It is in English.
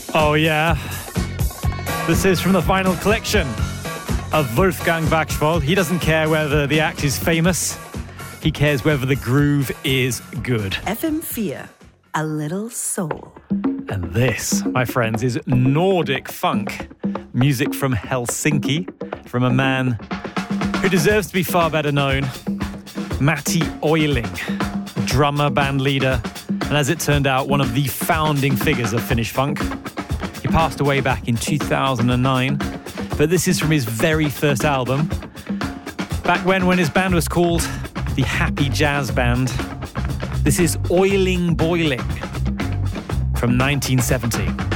Oh yeah, this is from the vinyl collection of Wolfgang Waxwald. He doesn't care whether the act is famous, he cares whether the groove is good. FM4, a little soul. And this, my friends, is Nordic funk. Music from Helsinki, from a man who deserves to be far better known, Matti Oiling, drummer, band leader, and as it turned out, one of the founding figures of Finnish funk. He passed away back in 2009, but this is from his very first album, back when his band was called the Happy Jazz Band. This is Oiling Boiling from 1970.